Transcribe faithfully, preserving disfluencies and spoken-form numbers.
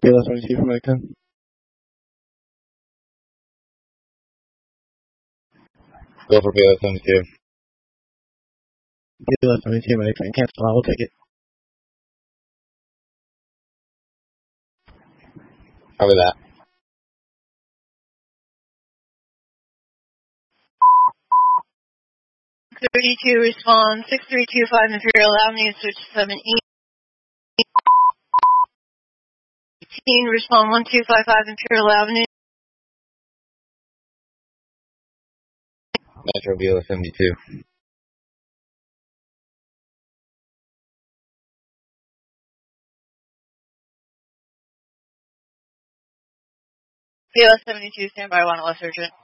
B L S seventy-two from Medic ten. Go for B L S seventy-two. B L S seventy-two, Medic ten. Cancel, I will take it. Cover that. thirty-two, respond, six three two five Imperial Avenue, switch seven eighteen, respond one two five five Imperial Avenue. Metro B L S seventy-two. B L S seventy-two, standby, one less urgent.